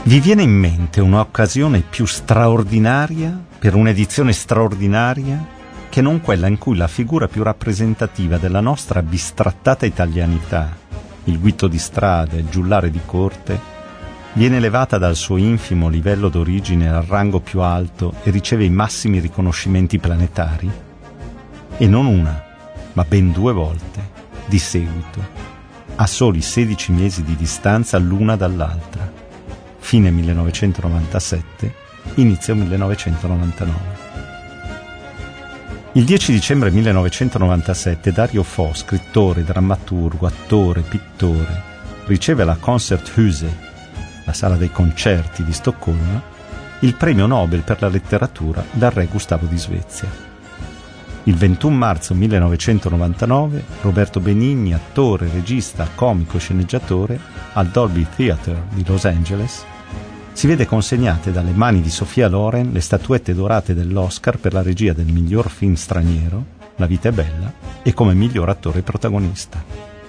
Vi viene in mente un'occasione più straordinaria per un'edizione straordinaria che non quella in cui la figura più rappresentativa della nostra bistrattata italianità, il guitto di strada, il giullare di corte, viene elevata dal suo infimo livello d'origine al rango più alto e riceve i massimi riconoscimenti planetari? E non una, ma ben 2 volte, di seguito, a soli 16 mesi di distanza l'una dall'altra. Fine 1997, inizio 1999. Il 10 dicembre 1997 Dario Fo, scrittore, drammaturgo, attore, pittore, riceve alla Konserthuset, la sala dei concerti di Stoccolma, il premio Nobel per la letteratura dal re Gustavo di Svezia. Il 21 marzo 1999 Roberto Benigni, attore, regista, comico e sceneggiatore, al Dolby Theatre di Los Angeles, si vede consegnate dalle mani di Sophia Loren le statuette dorate dell'Oscar per la regia del miglior film straniero, La vita è bella, e come miglior attore protagonista.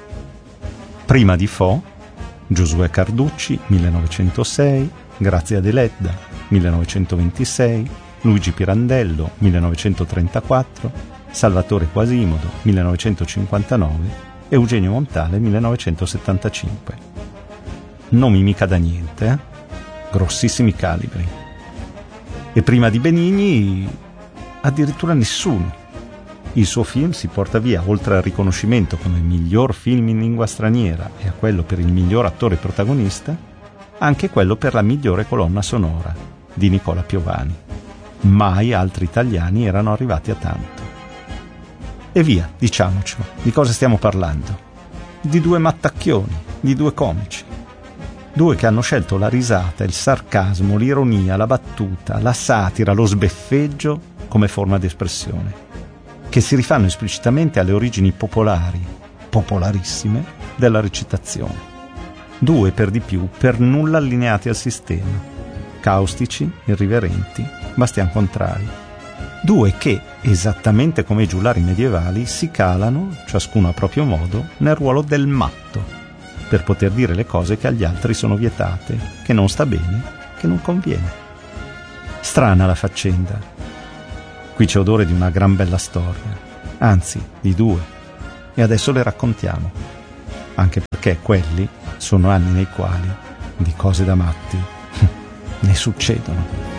Prima di Fo, Giosuè Carducci, 1906, Grazia Deledda, 1926, Luigi Pirandello, 1934, Salvatore Quasimodo, 1959, Eugenio Montale, 1975. Nomi mica da niente, grossissimi calibri. E prima di Benigni addirittura nessuno. Il suo film si porta via, oltre al riconoscimento come miglior film in lingua straniera e a quello per il miglior attore protagonista, anche quello per la migliore colonna sonora, di Nicola Piovani. Mai altri italiani erano arrivati a tanto. E via, diciamocelo, di cosa stiamo parlando? Di 2 mattacchioni, di 2 comici. 2 che hanno scelto la risata, il sarcasmo, l'ironia, la battuta, la satira, lo sbeffeggio come forma di espressione, che si rifanno esplicitamente alle origini popolari, popolarissime, della recitazione. 2 per di più per nulla allineati al sistema, caustici, irriverenti, bastian contrari. 2 che, esattamente come i giullari medievali, si calano, ciascuno a proprio modo, nel ruolo del matto, per poter dire le cose che agli altri sono vietate, che non sta bene, che non conviene. Strana la faccenda. Qui c'è odore di una gran bella storia, anzi, di 2, e adesso le raccontiamo, anche perché quelli sono anni nei quali di cose da matti ne succedono.